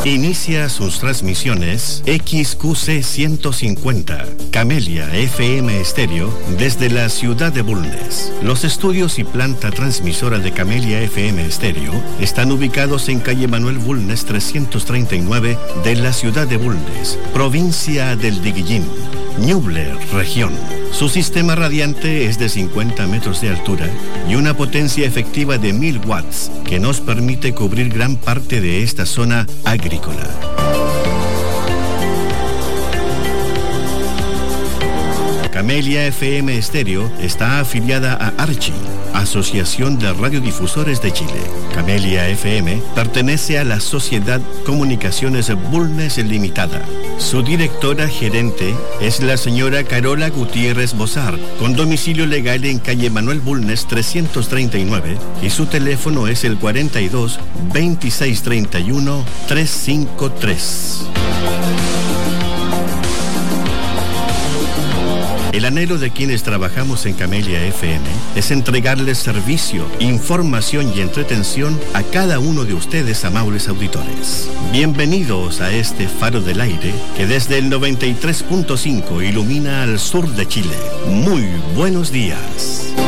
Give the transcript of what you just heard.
Inicia sus transmisiones XQC 150, Camelia FM Estéreo, desde la ciudad de Bulnes. Los estudios y planta transmisora de Camelia FM Estéreo están ubicados en calle Manuel Bulnes 339 de la ciudad de Bulnes, provincia del Diguillín, Ñuble, región. Su sistema radiante es de 50 metros de altura y una potencia efectiva de 1000 watts, que nos permite cubrir gran parte de esta zona agrícola. Camelia FM Estéreo está afiliada a ARCHI, Asociación de Radiodifusores de Chile. Camelia FM pertenece a la Sociedad Comunicaciones Bulnes Limitada. Su directora gerente es la señora Carola Gutiérrez Bozar, con domicilio legal en calle Manuel Bulnes 339, y su teléfono es el 42 26 31 353. El anhelo de quienes trabajamos en Camelia FM es entregarles servicio, información y entretención a cada uno de ustedes, amables auditores. Bienvenidos a este faro del aire que desde el 93.5 ilumina al sur de Chile. Muy buenos días.